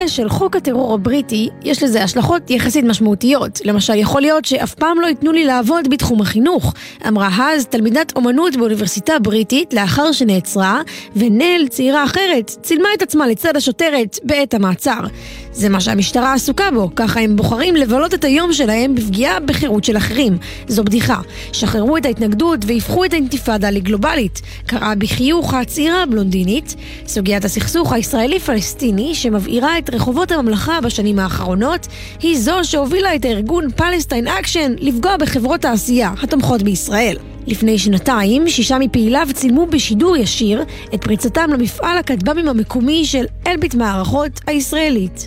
של חוק הטרור הבריטי יש לזה השלכות יחסית משמעותיות. למשל, יכול להיות שאף פעם לא ייתנו לי לעבוד בתחום החינוך, אמרה אז תלמידת אומנות באוניברסיטה הבריטית לאחר שנעצרה, ונל, צעירה אחרת, צילמה את עצמה לצד השוטרת בעת המעצר. זה מה שהמשטרה עסוקה בו, ככה הם בוחרים לבלות את היום שלהם בפגיעה בחירות של אחרים. זו בדיחה. שחררו את ההתנגדות והפכו את האינתיפאדה לגלובלית. קראה בחיוך הצעירה הבלונדינית. סוגיית הסכסוך הישראלי-פלסטיני שמבעירה את רחובות הממלכה בשנים האחרונות היא זו שהובילה את הארגון פלסטיין אקשן לפגוע בחברות העשייה התומכות בישראל. לפני שנתיים, 6 מפעיליו צילמו בשידור ישיר את פריצתם למפעל הכטב"מים המקומי של אלביט מערכות הישראלית.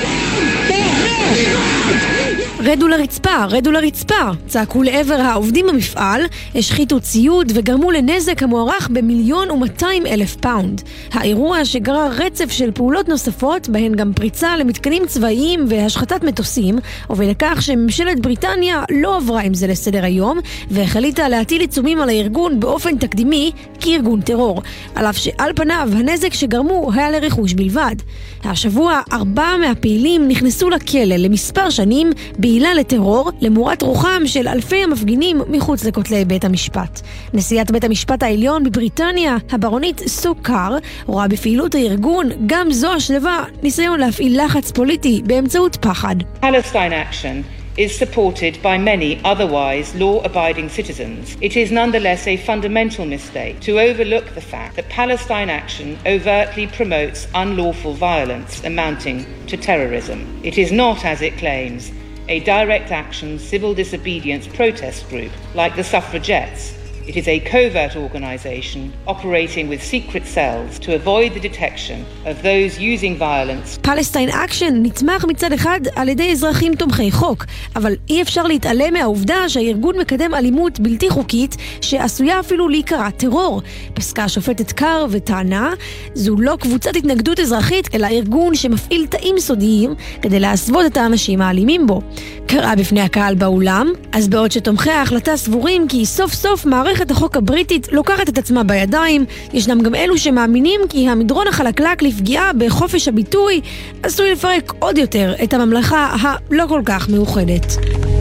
רדו לרצפה, רדו לרצפה, צעקו לעבר העובדים במפעל, השחיתו ציוד וגרמו לנזק המוערך ב1,200,000 פאונד. האירוע שגרר רצף של פעולות נוספות, בהן גם פריצה למתקנים צבאיים והשחתת מטוסים, הוביל לכך שממשלת בריטניה לא עברה עם זה לסדר היום, והחליטה להטיל עיצומים על הארגון באופן תקדימי כארגון טרור, על אף שעל פניו הנזק שגרמו היה לרכוש בלבד. השבוע 4 מהפעילים נכנסו לכלא למספר שנים בעילה לטרור, למורת רוחם של אלפי המפגינים מחוץ לכותלי בית המשפט. נשיאת בית המשפט העליון בבריטניה, הברונית סוקר, רואה בפעילות הארגון גם זו השלבה ניסיון להפעיל לחץ פוליטי באמצעות פחד. Palestine Action is supported by many otherwise law-abiding citizens. It is nonetheless a fundamental mistake to overlook the fact that Palestine Action overtly promotes unlawful violence amounting to terrorism. It is not, as it claims, a direct action civil disobedience protest group like the suffragettes. It is a covert organization operating with secret cells to avoid the detection of those using violence. Palestine Action נתמך מצד אחד על ידי אזרחים תומכי חוק, אבל אי אפשר להתעלם מהעובדה שהארגון מקדם אלימות בלתי חוקית שעשויה אפילו להיקרא טרור. פסקה השופטת קר וטענה, זו לא קבוצת התנגדות אזרחית, אלא ארגון שמפעיל תאים סודיים כדי להסוות את האנשים האלימים בו. קראה בפני הקהל באולם, אז בעוד שתומכי ההחלטה סבורים כי סוף סוף מערכת החוק הבריטית לוקחת את עצמה בידיים, ישנם גם אלו שמאמינים כי המדרון החלקלק לפגיעה בחופש הביטוי עשוי לפרק עוד יותר את הממלכה הלא כל כך מאוחדת.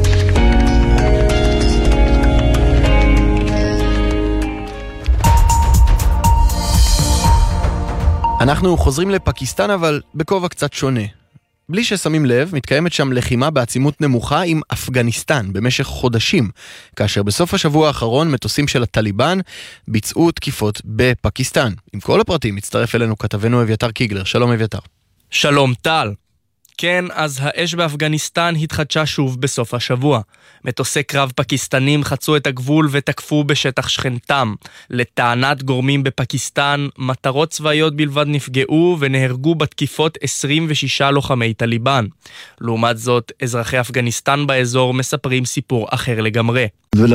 אנחנו חוזרים לפקיסטן אבל בכובע קצת שונה. בלי ששמים לב, מתקיימת שם לחימה בעצימות נמוכה עם אפגניסטן במשך חודשים, כאשר בסוף השבוע האחרון מטוסים של הטליבן ביצעו תקיפות בפקיסטן. עם כל הפרטים מצטרף אלינו כתבנו אביתר קיגלר. שלום אביתר. שלום טל. כן, אז האש באפגניסטן התחדשה שוב בסוף השבוע. מטוסי קרב פקיסטנים חצו את הגבול ותקפו בשטח שכנתם. לטענת גורמים בפקיסטן, מטרות צבאיות בלבד נפגעו ונהרגו בתקיפות 26 לוחמי טליבן. לעומת זאת, אזרחי אפגניסטן באזור מספרים סיפור אחר לגמרי.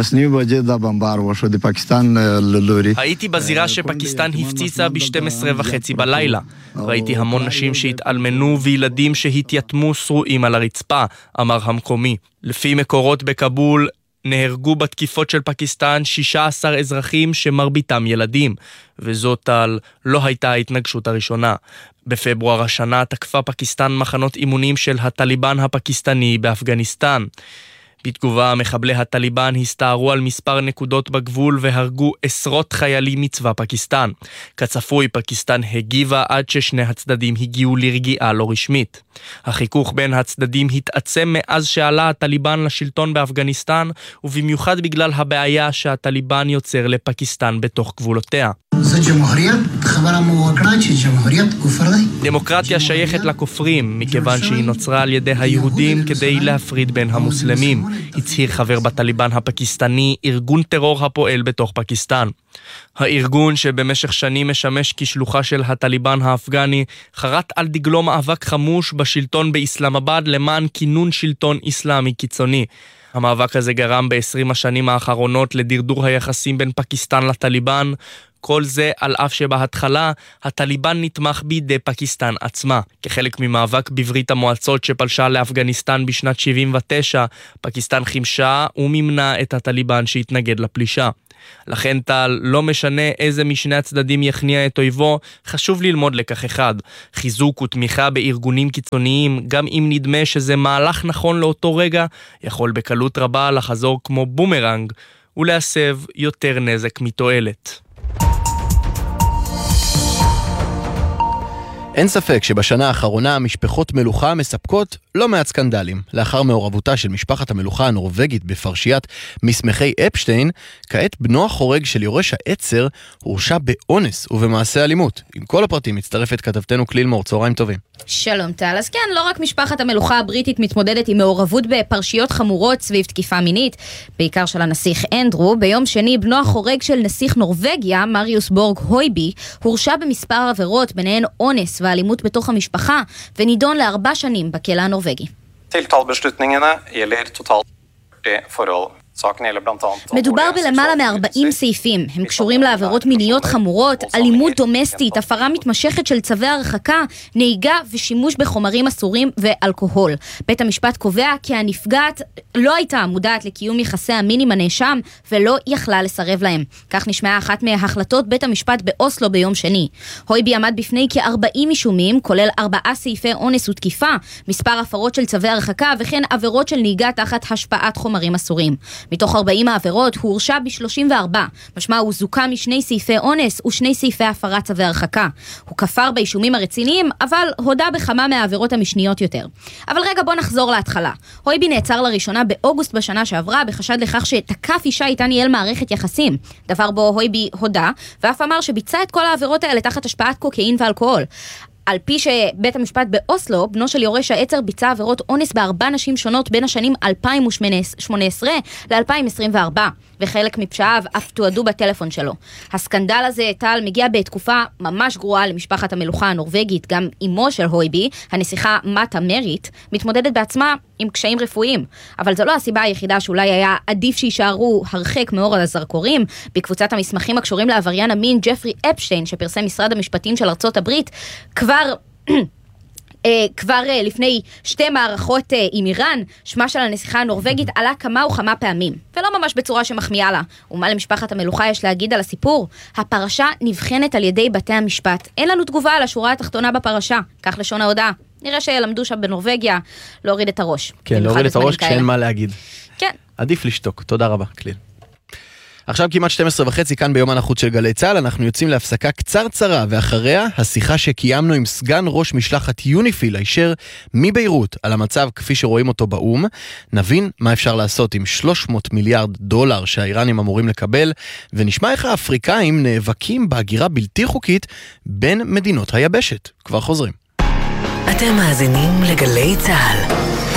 הייתי בזירה שפקיסטן הפציצה ב-12:30 בלילה. ראיתי המון נשים שהתאלמנו וילדים שהתייתמו שרועים על הרצפה, אמר המקומי. לפי מקורות בקבול, נהרגו בתקיפות של פקיסטן 16 אזרחים שמרביתם ילדים, וזאת על לא הייתה ההתנגשות הראשונה. בפברואר השנה תקפה פקיסטן מחנות אימונים של הטליבן הפקיסטני באפגניסטן. בתגובה, מחבלי הטליבן הסתערו על מספר נקודות בגבול והרגו עשרות חיילים מצבא פקיסטן. כצפוי, פקיסטן הגיבה עד ששני הצדדים הגיעו לרגיעה לא רשמית. החיכוך בין הצדדים התעצם מאז שעלה הטליבן לשלטון באפגניסטן, ובמיוחד בגלל הבעיה שהטליבן יוצר לפקיסטן בתוך גבולותיה. דמוקרטיה שייכת לכופרים, מכיוון שהיא נוצרה על ידי היהודים כדי להפריד בין המוסלמים, הצהיר חבר בטליבן הפקיסטני, ארגון טרור הפועל בתוך פקיסטן. הארגון שבמשך שנים משמש כשלוחה של הטליבן האפגני, חרת על דגלו מאבק חמוש בשלטון באסלאמבאד למען כינון שלטון אסלאמי קיצוני. המאבק הזה גרם ב-20 השנים האחרונות לדרדור היחסים בין פקיסטן לטליבן, כל זה על אף שבהתחלה הטליבן נתמך בידי פקיסטן עצמה. כחלק ממאבק בברית המועצות שפלשה לאפגניסטן בשנת 79, פקיסטן חימשה ומימנה את הטליבן שהתנגד לפלישה. לכן טל, לא משנה איזה משני הצדדים יכניע את אויבו, חשוב ללמוד לקח אחד. חיזוק ותמיכה בארגונים קיצוניים, גם אם נדמה שזה מהלך נכון לאותו רגע, יכול בקלות רבה לחזור כמו בומרנג, ולהסב יותר נזק מתועלת. אין ספק שבשנה האחרונה משפחות מלוכה מספקות לא מעט סקנדלים. לאחר מעורבותה של משפחת המלוכה הנורווגית בפרשיית מסמכי אפשטיין, כעת בנו החורג של יורש העצר הורשע באונס ובמעשה אלימות. עם כל הפרטים מצטרפת כתבתנו כליל מור. צהריים טובים. שלום טל. אז כן, לא רק משפחת המלוכה הבריטית מתמודדת עם מעורבות בפרשיות חמורות סביב תקיפה מינית, בעיקר של הנסיך אנדרו. ביום שני בנו החורג של נסיך נורווגיה, מריוס בורג הויבי, הורשע במספר עבירות, ביניהן אונס ואלימות בתוך המשפחה, ונידון ל4 שנים בכלא הנורווגי. Tiltalebeslutningene gjelder totalt 40 forhold. מדובר בלמעלה מ-40 סעיפים. הם קשורים לעבירות מיניות חמורות, אלימות דומסטית, הפרה מתמשכת של צווי הרחקה, נהיגה ושימוש בחומרים אסורים ואלכוהול. בית המשפט קובע כי הנפגעת לא הייתה מודעת לקיום יחסי המין עם הנאשם ולא יכלה לסרב להם. כך נשמעה אחת מהחלטות בית המשפט באוסלו ביום שני. הויבי עמד בפני כ-40 אישומים, כולל 4 סעיפי אונס ותקיפה, מספר הפרות של צווי הרחקה וכן עבירות של נהיגה תחת השפעת חומרים אסורים. מתוך 40 העבירות הוא הורשע ב-34, משמע הוא זוכה משני סעיפי אונס ושני סעיפי הפרת צווי הרחקה. הוא כפר באישומים הרציניים, אבל הודה בכמה מהעבירות המשניות יותר. אבל רגע, בוא נחזור להתחלה. הויבי נעצר לראשונה באוגוסט בשנה שעברה בחשד לכך שתקף אישה איתה ניהל מערכת יחסים, דבר בו הויבי הודה, ואף אמר שביצע את כל העבירות האלה תחת השפעת קוקאין ואלכוהול. על פי שבית המשפט באוסלו, בנו של יורש העצר ביצע עבירות אונס ב4 נשים שונות בין השנים 2018 ל-2024, וחלק מפשעיו אף תועדו בטלפון שלו. הסקנדל הזה, טל, מגיע בתקופה ממש גרועה למשפחת המלוכה הנורווגית. גם אמו של הויבי, הנסיכה מטה מריט, מתמודדת בעצמה עם קשיים רפואיים. אבל זו לא הסיבה היחידה שאולי היה עדיף שישארו הרחק מאור הזרקורים. בקבוצת המסמכים הקשורים לעבריין המין ג'פרי אפשטיין, שפרסם משרד המשפטים של ארצות הברית, כבר לפני 2 מערכות עם איראן, שמה של הנסיכה הנורווגית עלה כמה וכמה פעמים, ולא ממש בצורה שמחמיאה לה. ומה למשפחת המלוכה יש להגיד על הסיפור? הפרשה נבחנת על ידי בתי המשפט. אין לנו תגובה על השורה התחתונה בפרשה, כך לשון ההודעה. נראה שלמדו שם בנורווגיה להוריד את הראש. כן, להוריד את הראש כשאין מה להגיד. כן. עדיף לשתוק. תודה רבה, כליל. עכשיו כמעט 12:30 כאן ביומן החוץ של גלי צהל, אנחנו יוצאים להפסקה קצרצרה, ואחריה השיחה שקיימנו עם סגן ראש משלחת יוניפיל הישר מביירות על המצב כפי שרואים אותו באום. נבין מה אפשר לעשות עם $300 מיליארד שהאיראנים אמורים לקבל, ונשמע איך האפריקאים נאבקים בהגירה בלתי חוקית בין מדינות היבשת. כבר חוזרים. אתם מאזינים לגלי צהל.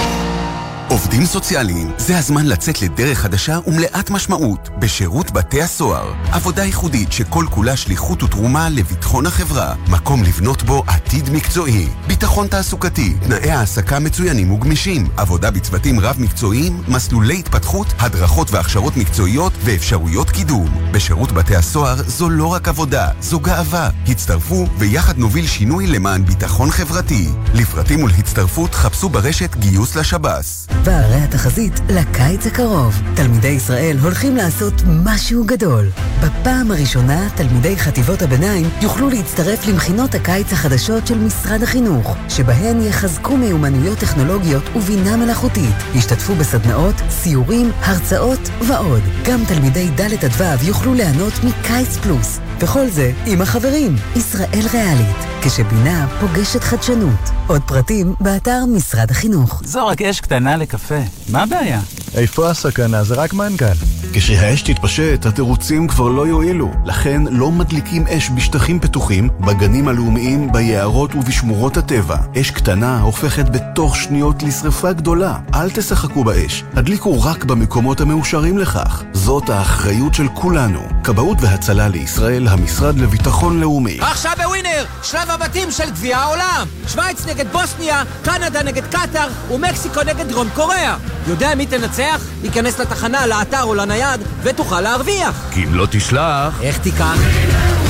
עובדים סוציאליים, זה הזמן לצאת לדרך חדשה ומלאת משמעות בשירות בתי הסוהר. עבודה ייחודית שכל כולה שליחות ותרומה לביטחון החברה. מקום לבנות בו עתיד מקצועי. ביטחון תעסוקתי, תנאי העסקה מצוינים וגמישים. עבודה בצוותים רב מקצועיים, מסלולי התפתחות, הדרכות והכשרות מקצועיות ואפשרויות קידום. בשירות בתי הסוהר זו לא רק עבודה, זו גאווה. הצטרפו ויחד נוביל שינוי למען ביטחון חברתי. לפרטים ולהצטרפות חפשו ברשת גיוס לשב"ס. והרי התחזית לקיץ הקרוב. תלמידי ישראל הולכים לעשות משהו גדול. בפעם הראשונה תלמידי חטיבות הביניים יוכלו להצטרף למכינות הקיץ החדשות של משרד החינוך, שבהן יחזקו מיומנויות טכנולוגיות ובינה מלאכותית. ישתתפו בסדנאות, סיורים, הרצאות ועוד. גם תלמידי ד' עד ו' יוכלו ליהנות מקיץ פלוס. וכל זה עם החברים. ישראל ריאלית, כשבינה פוגשת חדשנות. עוד פרטים באתר משרד החינוך. זו רק אש קטנה לקפה. מה הבעיה? איפה הסכנה? זה רק מנכ"ל. כשהאש תתפשט, התירוצים כבר לא יועילו. לכן לא מדליקים אש בשטחים פתוחים, בגנים הלאומיים, ביערות ובשמורות הטבע. אש קטנה הופכת בתוך שניות לשרפה גדולה. אל תשחקו באש. הדליקו רק במקומות המאושרים לכך. זאת האחריות של כולנו. כבאות והצלה לישראל, המשרד לביטחון לאומי. עכשיו בווינר, שלב הבתים של גביע העולם. שוויץ נגד בוסניה, קנדה נגד קטר ומקסיקו נגד דרום קוריאה. יודע מי תנצח? ייכנס לתחנה, לאתר או לנייד ותוכל להרוויח. כי אם לא תשלח... איך תיקח?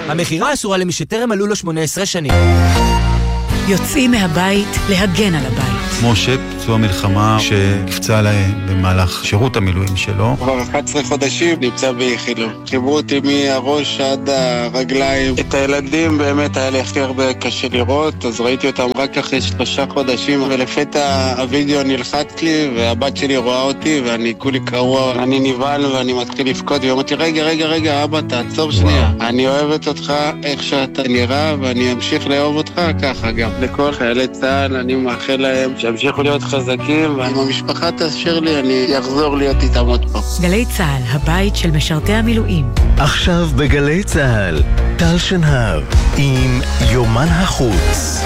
המחירה אסורה למי שטרם מלאו לו 18 שנים. יוצאים מהבית להגן על הבית. משה, פצוע מלחמה שנפצע להם במהלך שירות המילואים שלו. כבר 11 חודשים נמצא ביחילו. חיברו אותי מהראש עד הרגליים. את הילדים באמת היה לי הכי הרבה קשה לראות, אז ראיתי אותם רק אחרי 3 חודשים, ולפתע הווידאו נלחץ לי, והבת שלי רואה אותי, ואני כולי קרוע, אני נבהל ואני מתחיל לבכות, ואומרתי, רגע, אבא, תעצור שנייה. אני אוהבת אותך איך שאתה נראה, ואני אמשיך לאהוב אותך ככה גם. לכל חיילי צה"ל אני מאחל להם שימשיכו להיות חזקים, ואם המשפחה תאשר לי, אני אחזור להיות איתם עוד פה. גלי צה"ל, הבית של משרתי המילואים. עכשיו בגלי צה"ל, טל שנהב עם יומן החוץ.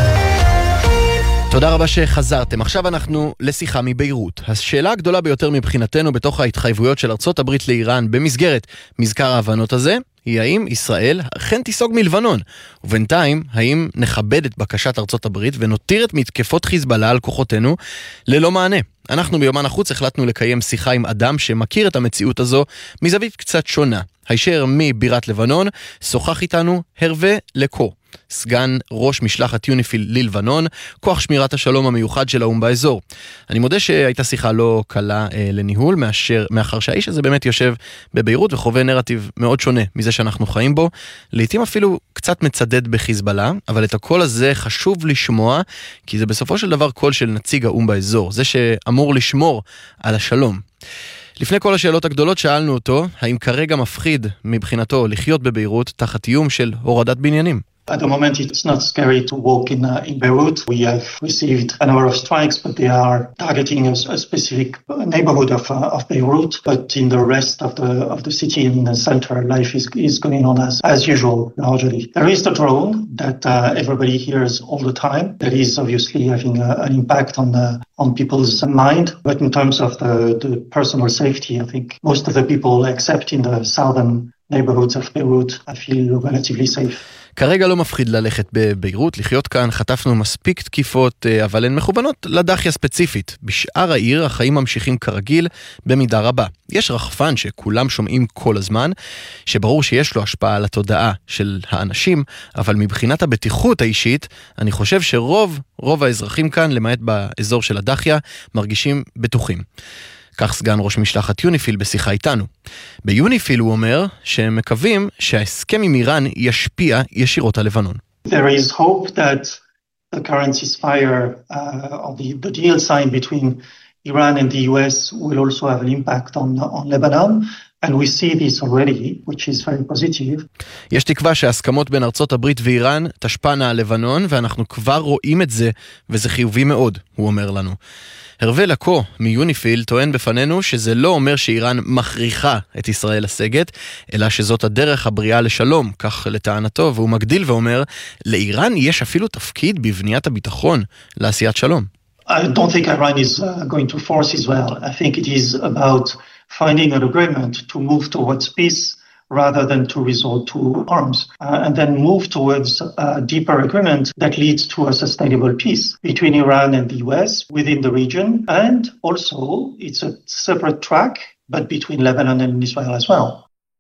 תודה רבה שחזרתם. עכשיו אנחנו לשיחה מביירות. השאלה הגדולה ביותר מבחינתנו בתוך ההתחייבויות של ארצות הברית לאיראן במסגרת מזכר ההבנות הזה, היא האם ישראל אכן תיסוג מלבנון, ובינתיים האם נכבד את בקשת ארצות הברית ונותיר את מתקפות חיזבאללה על כוחותינו ללא מענה. אנחנו ביומן החוץ החלטנו לקיים שיחה עם אדם שמכיר את המציאות הזו מזווית קצת שונה. הישר מבירת לבנון שוחח איתנו הרבה לקו, סגן ראש משלחת יוניפיל ללבנון, כוח שמירת השלום המיוחד של האו"ם באזור. אני מודה שהייתה שיחה לא קלה לניהול, מאחר שהאיש הזה באמת יושב בביירות וחווה נרטיב מאוד שונה מזה שאנחנו חיים בו, לעתים אפילו קצת מצדד בחיזבאללה, אבל את הקול הזה חשוב לשמוע, כי זה בסופו של דבר קול של נציג האו"ם באזור, זה שאמור לשמור על השלום. לפני כל השאלות הגדולות שאלנו אותו, האם כרגע מפחיד מבחינתו לחיות בביירות תחת איום של הורדת בניינים? At the moment, it's not scary to walk in Beirut. We have received a number of strikes, but they are targeting a specific neighborhood of Beirut. But in the rest of the city in the center, life is going on as usual, largely. There is the drone that everybody hears all the time. That is obviously having an impact on people's mind. But in terms of the personal safety, I think most of the people, except in the southern neighborhoods of Beirut, I feel relatively safe. כרגע לא מפחיד ללכת בביירות, לחיות כאן, חטפנו מספיק תקיפות, אבל הן מכוונות לדחיה ספציפית. בשאר העיר החיים ממשיכים כרגיל במידה רבה. יש רחפן שכולם שומעים כל הזמן, שברור שיש לו השפעה על התודעה של האנשים, אבל מבחינת הבטיחות האישית, אני חושב שרוב האזרחים כאן, למעט באזור של הדחיה, מרגישים בטוחים. כך סגן ראש משלחת יוניפיל בשיחה איתנו. ביוניפיל הוא אומר שהם מקווים שההסכם עם איראן ישפיע ישירות על לבנון. There is hope that the current ceasefire or the deal signed between Iran and the US will also have an impact on Lebanon. And we see this already, which is very positive. יש תקווה שההסכמות בין ארצות הברית ואיראן תשפענה על לבנון, ואנחנו כבר רואים את זה, וזה חיובי מאוד, הוא אומר לנו. הרבה לקו מיוניפיל טוען בפנינו שזה לא אומר שאיראן מכריחה את ישראל לסגת, אלא שזאת הדרך הבריאה לשלום, כך לטענתו, והוא מגדיל ואומר, לאיראן יש אפילו תפקיד בבניית הביטחון לעשיית שלום. I don't think Iran is going to force Israel. I think it is about finding an agreement to move towards peace rather than to resort to arms, and then move towards a deeper agreement that leads to a sustainable peace between Iran and the US within the region, and also it's a separate track, but between Lebanon and Israel as well.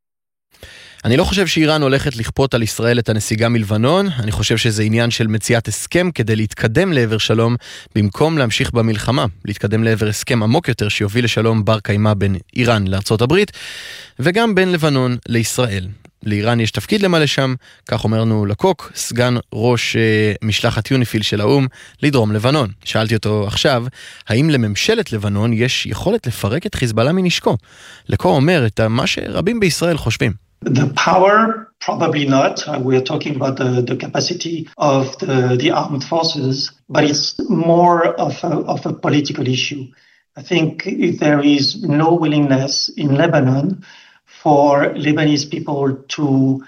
אני לא חושב שאיראן הולכת לכפות על ישראל את הנסיגה מלבנון, אני חושב שזה עניין של מציאת הסכם כדי להתקדם לעבר שלום, במקום להמשיך במלחמה, להתקדם לעבר הסכם עמוק יותר שיוביל לשלום בר קיימה בין איראן לארצות הברית, וגם בין לבנון לישראל. לאיראן יש תפקיד למלא שם, כך אומרנו לקוק, סגן ראש משלחת יוניפיל של האו"ם לדרום לבנון. שאלתי אותו עכשיו, האם לממשלת לבנון יש יכולת לפרק את חיזבאללה מנשקו? לקו אומר את מה שרבים בישראל חושבים. The power, probably not. We are talking about the capacity of the armed forces, but it's more of a political issue. I think if there is no willingness in Lebanon for Lebanese people to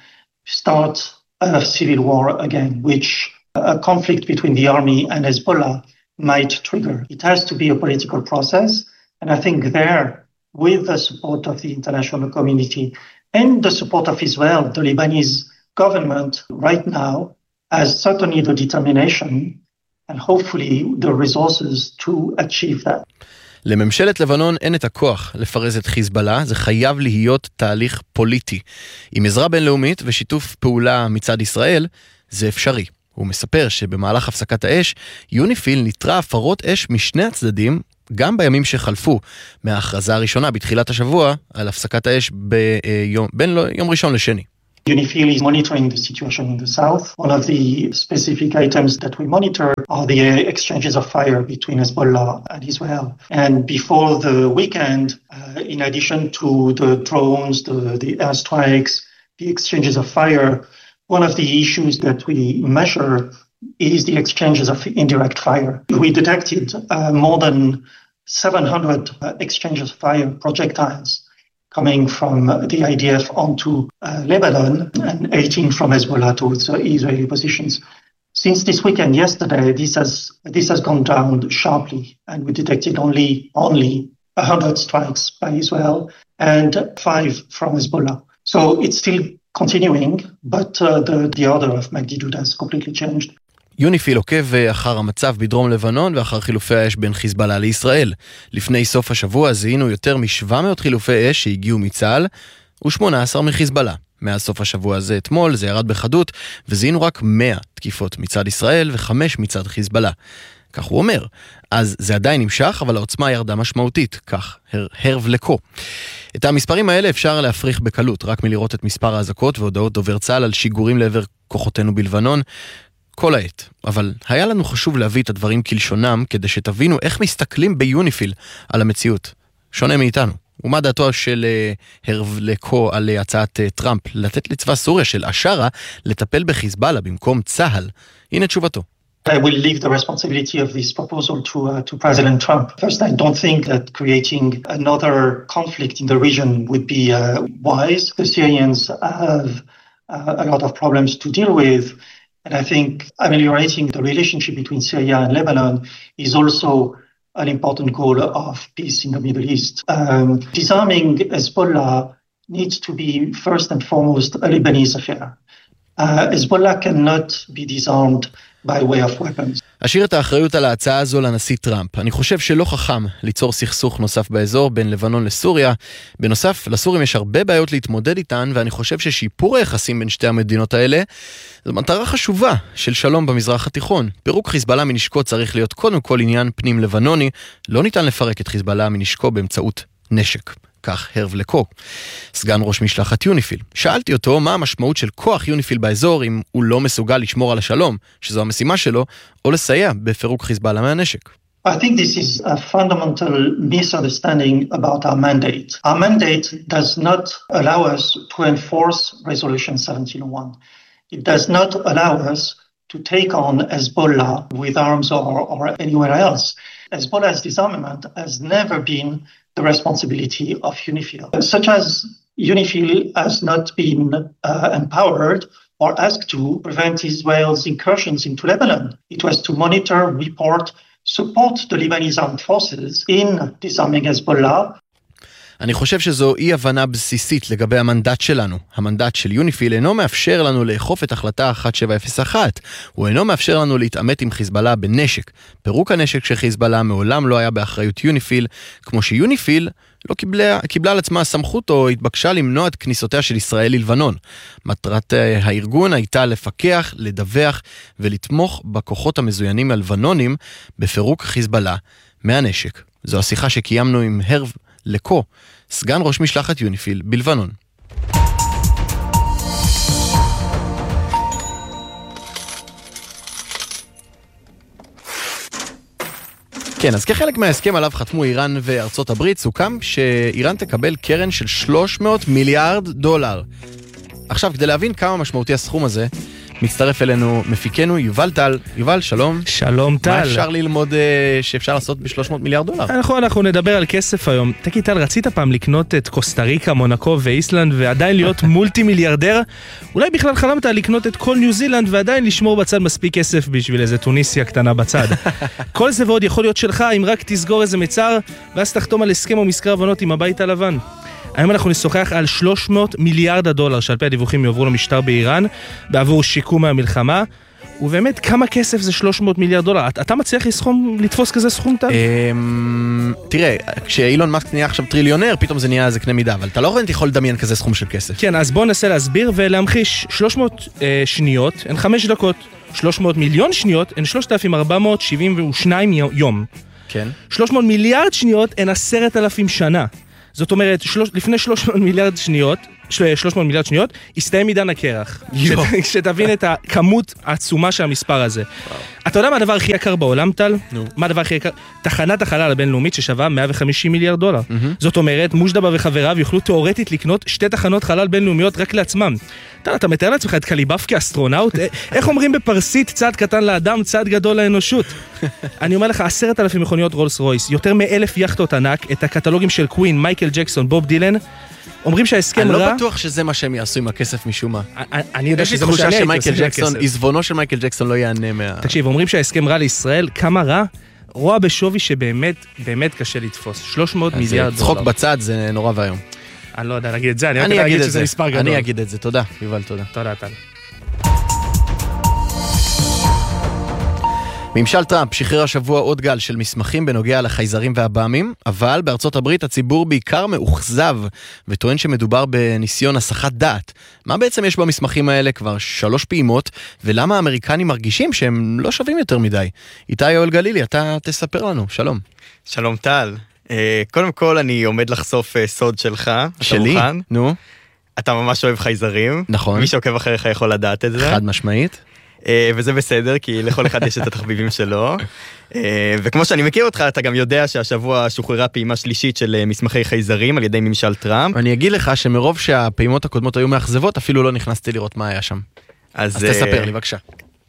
start a civil war again, which a conflict between the army and Hezbollah might trigger. It has to be a political process, and I think there, with the support of the international community, and the support of Israel, the Lebanese government right now has certainly the determination and hopefully the resources to achieve that. לממשלת לבנון אין את הכוח לפרז את חיזבאללה, זה חייב להיות תהליך פוליטי. עם עזרה בינלאומית ושיתוף פעולה מצד ישראל, זה אפשרי. הוא מספר שבמהלך הפסקת האש, יוניפיל ניטרה הפרות אש משני הצדדים, גם בימים שחלפו מההכרזה הראשונה בתחילת השבוע על הפסקת האש בין יום ראשון לשני. UNIFIL is monitoring the situation in the south. One of the specific items that we monitor are the exchanges of fire between Hezbollah and Israel. And before the weekend, in addition to the drones, the airstrikes, the exchanges of fire, one of the issues that we measure is the exchanges of indirect fire. We detected more than 700 exchanges of fire projectiles coming from the IDF onto Lebanon and 18 from Hezbollah towards Israeli positions. Since this weekend, yesterday, this has gone down sharply, and we detected only 100 strikes by Israel and 5 from Hezbollah. So it's still continuing, but the order of magnitude has completely changed. יוניפיל עוקב אחר המצב בדרום לבנון ואחר חילופי האש בין חיזבאללה לישראל. לפני סוף השבוע זיהינו יותר מ-700 חילופי אש שהגיעו מצה"ל ו-18 מחיזבאללה. מאז סוף השבוע הזה אתמול זה ירד בחדות וזיהינו רק 100 תקיפות מצד ישראל ו5 מצד חיזבאללה. כך הוא אומר. אז זה עדיין נמשך, אבל העוצמה ירדה משמעותית, כך הרב לקו. את המספרים האלה אפשר להפריך בקלות, רק מלראות את מספר ההזקות והודעות דובר צה"ל על שיגורים לעבר כוחותינו בלבנון, כל העת. אבל היה לנו חשוב להביא את הדברים כלשונם, כדי שתבינו איך מסתכלים ביוניפיל על המציאות. שונה מאיתנו. ומה דעתו של הרב לקו על הצעת טראמפ, לתת לצבא סוריה של אשרה, לטפל בחיזבאללה במקום צה"ל? הנה תשובתו. I will leave the responsibility of this proposal to President Trump. First, I don't think that creating another conflict in the region would be wise. The Syrians have a lot of problems to deal with, and I think ameliorating the relationship between Syria and Lebanon is also an important goal of peace in the Middle East. Disarming Hezbollah needs to be first and foremost a Lebanese affair. Hezbollah cannot be disarmed by way of weapons. אשאיר את האחריות על ההצעה הזו לנשיא טראמפ. אני חושב שלא חכם ליצור סכסוך נוסף באזור בין לבנון לסוריה. בנוסף, לסורים יש הרבה בעיות להתמודד איתן, ואני חושב ששיפור היחסים בין שתי המדינות האלה זו מטרה חשובה של שלום במזרח התיכון. פירוק חיזבאללה מנשקו צריך להיות קודם כל עניין פנים לבנוני. לא ניתן לפרק את חיזבאללה מנשקו באמצעות נשק. כך הרב לקו, סגן ראש משלחת יוניפיל. שאלתי אותו מה המשמעות של כוח יוניפיל באזור אם הוא לא מסוגל לשמור על השלום, שזו המשימה שלו, או לסייע בפירוק חיזבאללה מהנשק. I think this is a fundamental misunderstanding about our mandate. Our mandate does not allow us to enforce Resolution 1701. It does not allow us to take on Hezbollah with arms or anywhere else. Hezbollah's disarmament has never been the responsibility of UNIFIL, such as UNIFIL has not been empowered or asked to prevent Israel's incursions into Lebanon. It was to monitor, report, support the Lebanese armed forces in disarming Hezbollah. אני חושב שזו אי הבנה בסיסית לגבי המנדט שלנו. המנדט של יוניפיל אינו מאפשר לנו לאכוף את החלטה 1701. הוא אינו מאפשר לנו להתעמת עם חיזבאללה בנשק. פירוק הנשק של חיזבאללה מעולם לא היה באחריות יוניפיל, כמו שיוניפיל לא קיבלה על עצמה סמכות או התבקשה למנוע את כניסותיה של ישראל ללבנון. מטרת הארגון הייתה לפקח, לדווח ולתמוך בכוחות המזוינים הלבנונים בפירוק חיזבאללה מהנשק. זו השיחה שקיימנו עם הרב לקו, סגן ראש משלחת יוניפיל בלבנון. כן, אז כחלק מההסכם עליו חתמו איראן וארצות הברית, סוכם שאיראן תקבל קרן של $300 מיליארד. עכשיו, כדי להבין כמה משמעותי הסכום הזה, מצטרף אלינו מפיקנו יובל טל. יובל, שלום. שלום טל. מה אפשר ללמוד שאפשר לעשות $300 מיליארד? אנחנו נדבר על כסף היום. תגיד טל, רצית פעם לקנות את קוסטה ריקה, מונקו ואיסלנד ועדיין להיות מולטי מיליארדר? אולי בכלל חלמת לקנות את כל ניו זילנד ועדיין לשמור בצד מספיק כסף בשביל איזה טוניסיה קטנה בצד. כל זה ועוד יכול להיות שלך אם רק תסגור איזה מצר ואז תחתום על הסכם או מזכר הבנות עם הבית הלבן. היום אנחנו נשוחח על $300 מיליארד שעל פי הדיווחים יעברו למשטר באיראן בעבור שיקום מהמלחמה, ובאמת, כמה כסף זה 300 מיליארד דולר? אתה מצליח לתפוס כזה סכום, טל? תראה, כשאילון מאסק נהיה עכשיו טריליונר, פתאום זה נהיה איזה קנה מידה, אבל אתה לא יכול לדמיין כזה סכום של כסף. כן, אז בואו ננסה להסביר ולהמחיש. 300 שניות הן 5 דקות. 300 מיליון שניות הן 3,472 יום. כן. 300 מיליארד שניות הן 10,000 שנה. זאת אומרת, לפני 300 מיליארד שניות, הסתיים עידן הקרח. שתבין את הכמות העצומה של המספר הזה. אתה יודע מה הדבר הכי יקר בעולם, טל? מה הדבר הכי יקר? תחנת החלל הבינלאומית ששווה 150 מיליארד דולר. זאת אומרת, מושדבה וחבריו יוכלו תיאורטית לקנות 2 תחנות חלל בינלאומיות רק לעצמם. אתה מתאר לעצמך את קליבאף כאסטרונאוט? איך אומרים בפרסית, צעד קטן לאדם, צעד גדול לאנושות? אני אומר לך, 10,000 מכוניות רולס רויס, יותר מ1,000 יחטות ענק, את הקטלוגים של קווין, מייקל ג'קסון, בוב דילן, אומרים שההסכם רע... אני לא בטוח שזה מה שהם יעשו עם הכסף משום מה. אני יודע שזה מה שאני הייתי עושה עם הכסף. עזבונו של מייקל ג'קסון לא יענה מה... תקשיב, אומרים שההסכם רע לישראל, כמה רע? רוע בשווי שבאמת, באמת קשה לתפוס. 300 מיליארד דולר. צחוק בצד זה נורא והיום. אני לא יודע להגיד את זה, אני רק יודע להגיד שזה מספר גדול. אני אגיד את זה, תודה, יובל, תודה. תודה, טל. ממשל טראמפ שחרר השבוע עוד גל של מסמכים בנוגע לחייזרים והבאמים, אבל בארצות הברית הציבור בעיקר מאוכזב וטוען שמדובר בניסיון הסחת דעת. מה בעצם יש במסמכים האלה כבר 3 פעימות, ולמה האמריקנים מרגישים שהם לא שווים יותר מדי? איתי יואל גלילי, אתה תספר לנו, שלום. שלום טל. קודם כל אני עומד לחשוף סוד שלך. שלי? נו. אתה ממש אוהב חייזרים. נכון. מי שעוקב אחריך יכול לדעת את זה. חד משמעית. וזה בסדר, כי לכל אחד יש את התחביבים שלו. וכמו שאני מכיר אותך, אתה גם יודע שהשבוע שוחררה פעימה שלישית של מסמכי חייזרים על ידי ממשל טראמפ. אני אגיד לך שמרוב שהפעימות הקודמות היו מאכזבות, אפילו לא נכנסתי לראות מה היה שם. אז תספר לי, בבקשה.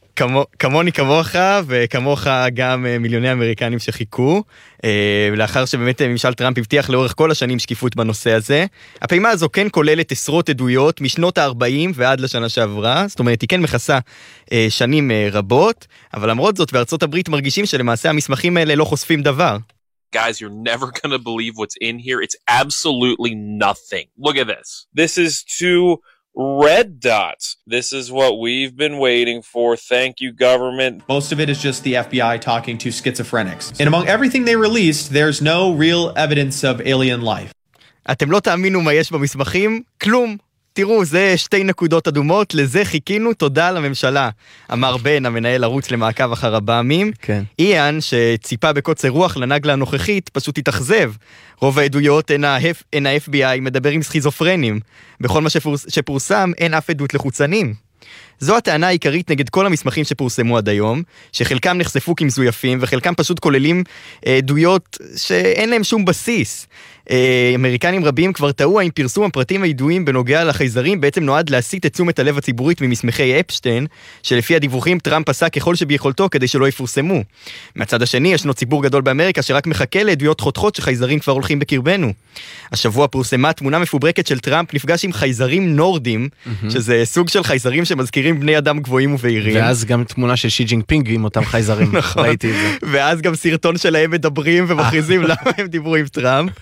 כמוני כמוך, וכמוך גם מיליוני אמריקנים שחיכו, לאחר שבאמת ממשל טראמפ הבטיח לאורך כל השנים שקיפות בנושא הזה. הפעימה הזו כן כוללת עשרות עדויות משנות ה-40 ועד לשנה שעברה, זאת אומרת היא כן מכסה שנים רבות, אבל למרות זאת בארצות הברית מרגישים שלמעשה המסמכים האלה לא חושפים דבר. Guys, you're never going to believe what's in here. It's absolutely nothing. Look at this. This is 2 red dots. This is what we've been waiting for. Thank you, government. Most of it is just the FBI talking to schizophrenics. And among everything they released, there's no real evidence of alien life. אתם לא תאמינו מה יש במסמכים? כלום. תראו, זה 2 נקודות אדומות, לזה חיכינו, תודה לממשלה. אמר בן, המנהל ערוץ למעקב אחר הבאמים. כן. איאן, שציפה בקוצר רוח לנגלה הנוכחית, פשוט התאכזב. רוב העדויות הן ה-FBI מדבר עם סכיזופרנים. בכל מה שפורסם, אין אף עדות לחוצנים. זו הטענה העיקרית נגד כל המסמכים שפורסמו עד היום, שחלקם נחשפו כמזויפים, וחלקם פשוט כוללים עדויות שאין להם שום בסיס. אמריקנים רבים כבר טעו האם פרסום הפרטים הידועים בנוגע לחייזרים בעצם נועד להסיט את תשומת הלב הציבורית ממסמכי אפשטיין, שלפי הדיווחים טראמפ עשה ככל שביכולתו כדי שלא יפורסמו. מהצד השני ישנו ציבור גדול באמריקה שרק מחכה לעדויות חותכות שחייזרים כבר הולכים בקרבנו. השבוע פורסמה תמונה מפוברקת של טראמפ נפגש עם חייזרים נורדים, שזה סוג של חייזרים שמזכירים בני אדם גבוהים ובהירים. ואז גם תמונה של שי ג'ינפינג עם אותם חייזרים. ראיתי את זה. ואז גם סרטון שלהם מדברים ומכריזים למה הם דיברו עם טראמפ.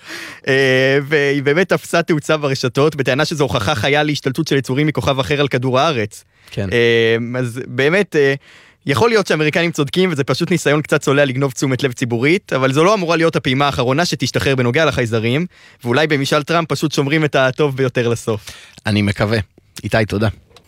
והיא באמת תפסה תאוצה ברשתות, בטענה שזו הוכחה חיה להשתלטות של יצורים מכוכב אחר על כדור הארץ. כן. אז באמת, יכול להיות שהאמריקנים צודקים, וזה פשוט ניסיון קצת צולע לגנוב תשומת לב ציבורית, אבל זו לא אמורה להיות הפעימה האחרונה שתשתחרר בנוגע לחייזרים, ואולי במשאל טראמפ פשוט שומרים את הטוב ביותר לסוף. אני מקווה. איתי, תודה.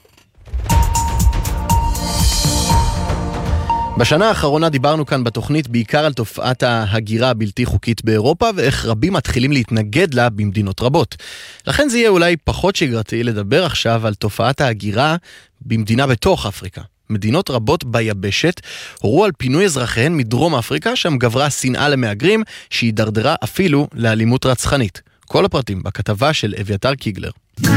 בשנה האחרונה דיברנו כאן בתוכנית בעיקר על תופעת ההגירה הבלתי חוקית באירופה, ואיך רבים מתחילים להתנגד לה במדינות רבות. לכן זה יהיה אולי פחות שגרתי לדבר עכשיו על תופעת ההגירה במדינה בתוך אפריקה. מדינות רבות ביבשת הורו על פינוי אזרחיהן מדרום אפריקה, שם גברה שנאה למהגרים שהידרדרה אפילו לאלימות רצחנית. כל הפרטים בכתבה של אביתר קיגלר.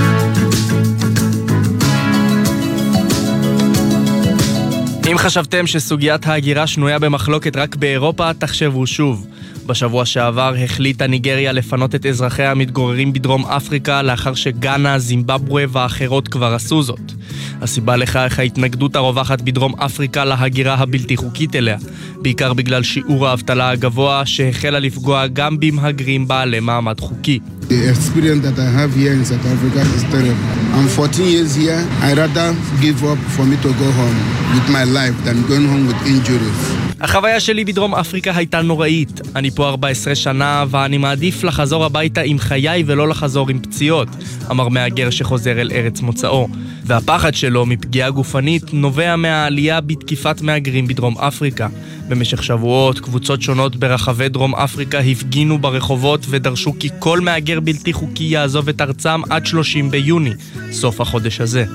אם חשבתם שסוגיית ההגירה שנויה במחלוקת רק באירופה, תחשבו שוב. בשבוע שעבר החליטה ניגריה לפנות את אזרחיה המתגוררים בדרום אפריקה, לאחר שגאנה, זימבבואה ואחרות כבר עשו זאת. הסיבה לכך ההתנגדות הרווחת בדרום אפריקה להגירה הבלתי חוקית אליה, בעיקר בגלל שיעור האבטלה הגבוה שהחלה לפגוע גם במהגרים בעלי מעמד חוקי. The experience that I have here in South Africa is terrible. I'm 14 years here. I rather give up for me to go home with my life than going home with injuries. החוויה שלי בדרום אפריקה הייתה נוראית. אני פה 14 שנה ואני מעדיף לחזור הביתה עם חיי ולא לחזור עם פציעות, אמר מהגר שחוזר אל ארץ מוצאו. והפחד שלו מפגיעה גופנית נובע מהעלייה בתקיפת מהגרים בדרום אפריקה. במשך שבועות, קבוצות שונות ברחבי דרום אפריקה הפגינו ברחובות ודרשו כי כל מהגר בלתי חוקי יעזוב את ארצם עד 30 ביוני, סוף החודש הזה.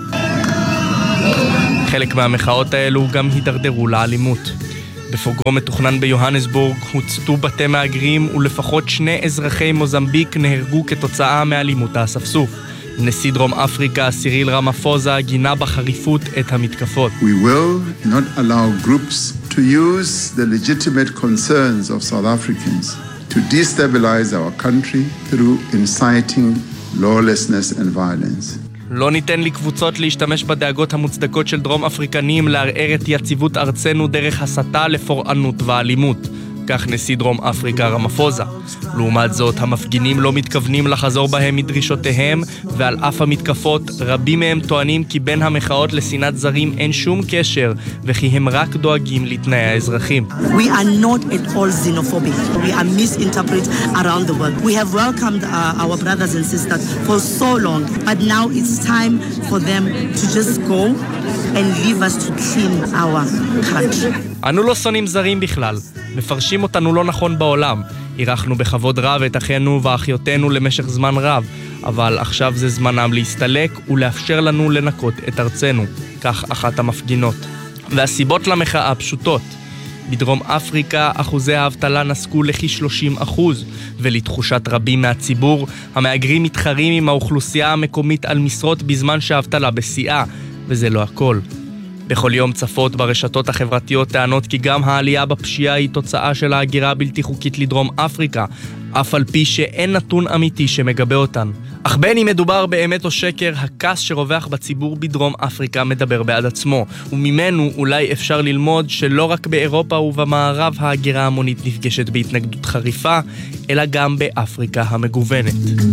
חלק מהמחאות האלו גם הידרדרו לאלימות. בפוגרום מתוכנן ביוהנסבורג הוצתו בתי מהגרים ולפחות 2 אזרחי מוזמביק נהרגו כתוצאה מאלימות האספסוף. נשיא דרום אפריקה סיריל רמפוזה גינה בחריפות את המתקפות. We will not allow groups to use the legitimate concerns of South Africans to destabilize our country through inciting lawlessness and violence. לא ניתן לקבוצות להשתמש בדאגות המוצדקות של דרום אפריקנים לערער את יציבות ארצנו דרך הסתה לפורענות ואלימות. כך נשיא דרום אפריקה רמפוזה. לעומת זאת, המפגינים לא מתכוונים לחזור בהם מדרישותיהם, ועל אף המתקפות, רבים מהם טוענים כי בין המחאות לשנאת זרים אין שום קשר, וכי הם רק דואגים לתנאי האזרחים. We are not at all xenophobic. We are misinterpreted around the world. We have welcomed our brothers and sisters for so long, but now it's time for them to just go and leave us to clean our country. אנו לא שונאים זרים בכלל, מפרשים אותנו לא נכון בעולם. אירחנו בכבוד רב את אחינו ואחיותינו למשך זמן רב, אבל עכשיו זה זמנם להסתלק ולאפשר לנו לנקות את ארצנו, כך אחת המפגינות. והסיבות למחאה פשוטות. בדרום אפריקה אחוזי האבטלה נסקו לכ-30%, ולתחושת רבים מהציבור, המהגרים מתחרים עם האוכלוסייה המקומית על משרות בזמן שהאבטלה בשיאה, וזה לא הכל. בכל יום צפות ברשתות החברתיות טענות כי גם העלייה בפשיעה היא תוצאה של ההגירה הבלתי חוקית לדרום אפריקה, אף על פי שאין נתון אמיתי שמגבה אותן. אך בין אם מדובר באמת או שקר, הכעס שרווח בציבור בדרום אפריקה מדבר בעד עצמו, וממנו אולי אפשר ללמוד שלא רק באירופה ובמערב ההגירה המונית נפגשת בהתנגדות חריפה, אלא גם באפריקה המגוונת.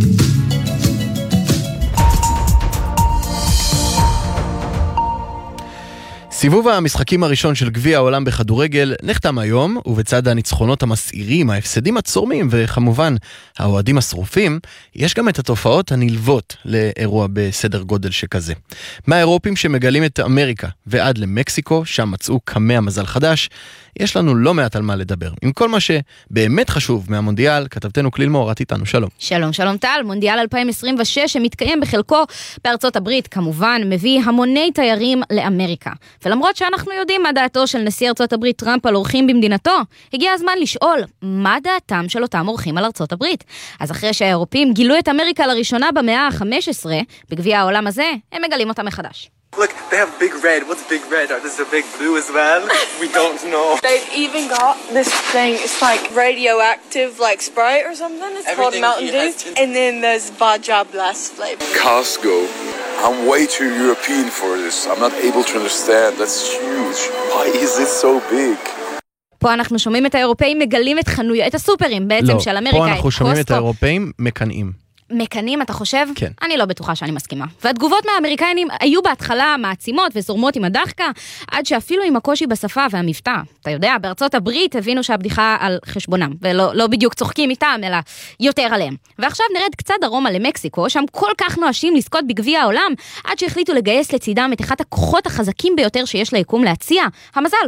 סיבוב המשחקים הראשון של גביע העולם בכדורגל נחתם היום, ובצד הניצחונות המסעירים, ההפסדים הצורמים וכמובן האוהדים השרופים, יש גם את התופעות הנלוות לאירוע בסדר גודל שכזה. מהאירופים שמגלים את אמריקה ועד למקסיקו, שם מצאו קמע מזל חדש, יש לנו לא מעט על מה לדבר. עם כל מה שבאמת חשוב מהמונדיאל, כתבתנו כליל מורת איתנו, שלום. שלום, שלום טל. מונדיאל 2026 שמתקיים בחלקו בארצות הברית, כמובן, מביא המוני תיירים לאמריקה. ולמרות שאנחנו יודעים מה דעתו של נשיא ארצות הברית טראמפ על אורחים במדינתו, הגיע הזמן לשאול מה דעתם של אותם אורחים על ארצות הברית. אז אחרי שהאירופים גילו את אמריקה לראשונה במאה ה-15, בגביע העולם הזה, הם מגלים אותה מחדש. Look, they have big red. What's big red? Oh, there's a big blue as well. We don't know. They've even got this thing. It's like radioactive, like Sprite or something. It's called Mountain Dew. And then there's Baja Blast flavor. Costco. I'm way too European for this. I'm not able to understand. That's huge. Why is it so big? פה אנחנו שומעים את האירופאים מגלים את חנויות, את הסופרים בעצם של אמריקה, פה אנחנו שומעים את האירופאים מקנאים. מקנים, אתה חושב? כן. אני לא בטוחה שאני מסכימה. והתגובות מהאמריקאים היו בהתחלה מעצימות וזורמות עם הדחקה, עד שאפילו עם הקושי בשפה והמבטא. אתה יודע, בארצות הברית הבינו שהבדיחה על חשבונם, ולא בדיוק צוחקים איתם, אלא יותר עליהם. ועכשיו נרד קצת דרומה למקסיקו, שם כל כך נואשים לזכות בגביע העולם, עד שהחליטו לגייס לצידם את אחד הכוחות החזקים ביותר שיש ליקום להציע, המזל.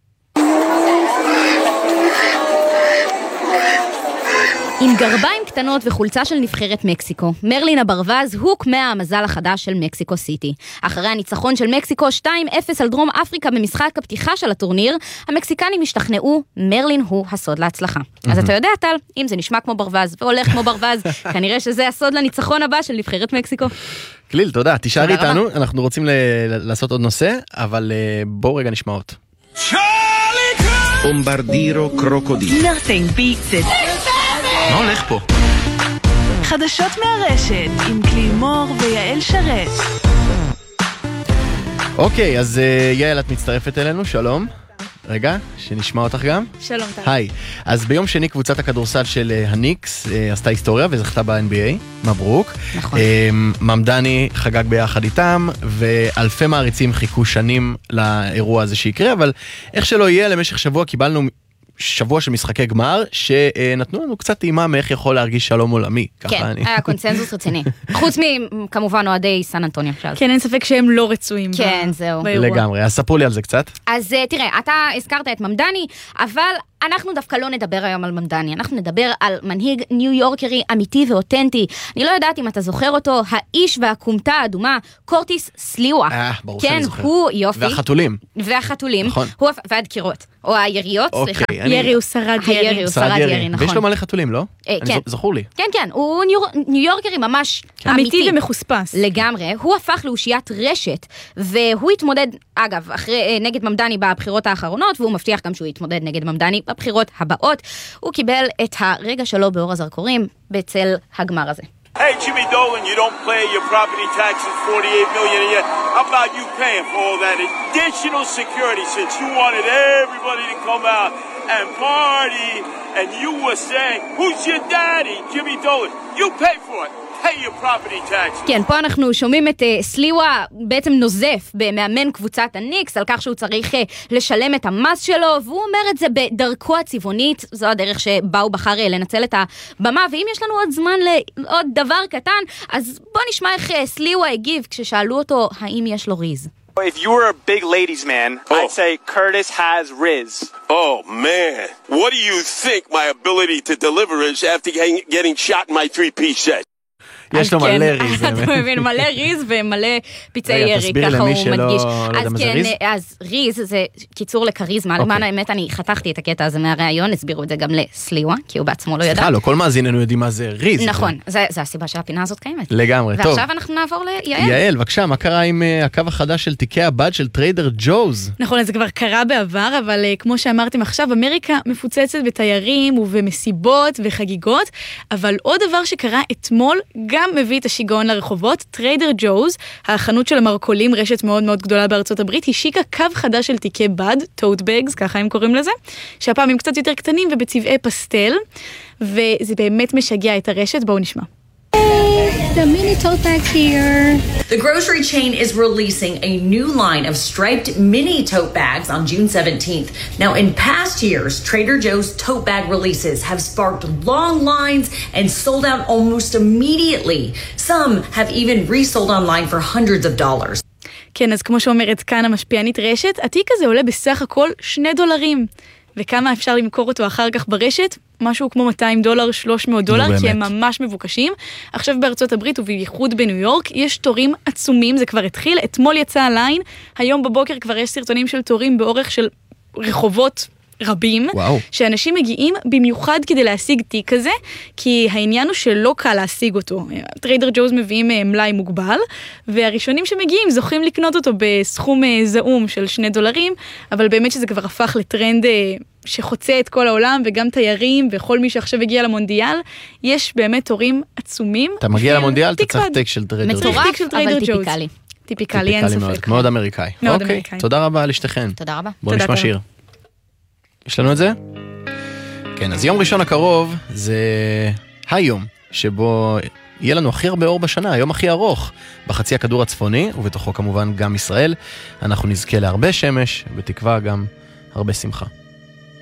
עם גרביים קטנות וחולצה של נבחרת מקסיקו, מרלין הברווז הוא קמע המזל החדש של מקסיקו סיטי. אחרי הניצחון של מקסיקו 2-0 על דרום אפריקה במשחק הפתיחה של הטורניר, המקסיקנים השתכנעו, מרלין הוא הסוד להצלחה. אז אתה יודע, טל, אם זה נשמע כמו ברווז והולך כמו ברווז, כנראה שזה הסוד לניצחון הבא של נבחרת מקסיקו. כליל, תודה. תישאר איתנו, אנחנו רוצים לעשות עוד נושא, אבל בואו רגע נשמע עוד. בומברדירו קרוקודיל. Nothing beats it. מה הולך פה? חדשות מהרשת עם כליל מור ויעל שרת. אוקיי, אז יעל, את מצטרפת אלינו, שלום. רגע, שנשמע אותך גם. שלום טל. היי, אז ביום שני קבוצת הכדורסל של הניקס עשתה היסטוריה וזכתה ב-NBA, מברוק. נכון. ממדני חגג ביחד איתם, ואלפי מעריצים חיכו שנים לאירוע הזה שיקרה, אבל איך שלא יהיה, למשך שבוע קיבלנו שבוע של משחקי גמר, שנתנו לנו קצת טעימה מאיך יכול להרגיש שלום עולמי. כן, היה קונצנזוס רציני. חוץ מכמובן אוהדי סן אנטוניו. כן, אין ספק שהם לא רצויים. כן, זהו. לגמרי, אז ספרו לי על זה קצת. אז תראה, אתה הזכרת את ממדני, אבל אנחנו דווקא לא נדבר היום על ממדני, אנחנו נדבר על מנהיג ניו יורקרי אמיתי ואותנטי. אני לא יודעת אם אתה זוכר אותו, האיש והקומתה האדומה, קורטיס סליווה. ברור כן, שאני זוכר. הוא יופי. והחתולים. נכון. והדקירות. או היריות, סליחה. ירי הוא שרד ירי. הירי הוא שרד ירי, נכון. ויש לו מלא חתולים, לא? כן. זכור לי. כן, כן, הוא ניו יורקרי ממש אמיתי ומחוספס. לגמרי. הוא הפך לאושיית רשת, והוא התמודד, אגב, נגד ממדני בבחירות האחרונות, והוא מבטיח גם שהוא יתמודד נגד ממדני בבחירות הבאות. הוא קיבל את הרגע שלו באור הזרקורים בצל הגמר הזה. Hey, Jimmy Dolan, you don't pay your property taxes, $48 million a year. How about you paying for all that additional security since you wanted everybody to come out and party and you were saying, who's your daddy, Jimmy Dolan? You pay for it. Pay your property taxes. כן, פה אנחנו שומעים את סליווה בעצם נוזף במאמן קבוצת הניקס על כך שהוא צריך לשלם את המס שלו, והוא אומר את זה בדרכו הצבעונית, זו הדרך שבה הוא בחר לנצל את הבמה, ואם יש לנו עוד זמן לעוד דבר קטן, אז בוא נשמע איך סליווה הגיב כששאלו אותו האם יש לו ריז. If you were a big ladies man, I'd say Curtis has Riz. Oh, man. What do you think my ability to deliver is after getting shot in my three-piece set? יש לו מלא ריז. אתה מבין, מלא ריז ומלא פיצי ירי, ככה הוא מדגיש. אז כן, אז ריז זה קיצור לקריזמה, למען האמת אני חתכתי את הקטע הזה מהראיון, הסבירו את זה גם לסליווה, כי הוא בעצמו לא ידע. סליחה, לא, כל מאזיננו יודעים מה זה ריז. נכון, זה הסיבה שהפינה הזאת קיימת. לגמרי, טוב. ועכשיו אנחנו נעבור ליעל. יעל, בבקשה, מה קרה עם הקו החדש של תיקי הבד של טריידר ג'וז? נכון, זה כבר קרה בעבר, אבל כמו שאמרתם עכשיו, אמריקה מפוצצת בתיירים ובמסיבות וחגיגות, אבל עוד דבר שקרה אתמול גם מביא את השיגעון לרחובות. טריידר ג'וז, החנות של המרקולים, רשת מאוד מאוד גדולה בארצות הברית, השיקה קו חדש של תיקי בד, tote bags, ככה הם קוראים לזה, שהפעם הם קצת יותר קטנים ובצבעי פסטל, וזה באמת משגע את הרשת. בואו נשמע. The mini tote bags here. The grocery chain is releasing a new line of striped mini tote bags on June 17th. Now, in past years, Trader Joe's tote bag releases have sparked long lines and sold out almost immediately. Some have even resold online for hundreds of dollars. כן, אז כמו שאומרת כאן המשפיענית רשת, התיק הזה עולה בסך הכל $2. וכמה אפשר למכור אותו אחר כך ברשת? משהו כמו $200, $300, כי הם ממש מבוקשים. עכשיו בארצות הברית ובייחוד בניו יורק, יש תורים עצומים, זה כבר התחיל, אתמול יצא הליין, היום בבוקר כבר יש סרטונים של תורים באורך של רחובות רבים, שאנשים מגיעים במיוחד כדי להשיג תיק כזה, כי העניין הוא שלא קל להשיג אותו. טריידר ג'וז מביאים מלאי מוגבל, והראשונים שמגיעים זוכים לקנות אותו בסכום זעום של $2, אבל באמת שזה כבר הפך לטרנד שחוצה את כל העולם, וגם תיירים, וכל מי שעכשיו הגיע למונדיאל, יש באמת תורים עצומים. אתה מגיע למונדיאל, אתה צריך תיק של טריידר ג'וז. מטורף, אבל טיפיקלי. טיפיקלי, אין ספק. מאוד אמריקאי. אוקיי, תודה רבה לשתיכן. תודה רבה. בוא נשמע שיר. יש לנו את זה? כן, אז יום ראשון הקרוב זה היום שבו יהיה לנו הכי הרבה אור בשנה, היום הכי ארוך, בחצי הכדור הצפוני, ובתוכו כמובן גם ישראל. אנחנו נזכה להרבה שמש, בתקווה גם הרבה שמחה.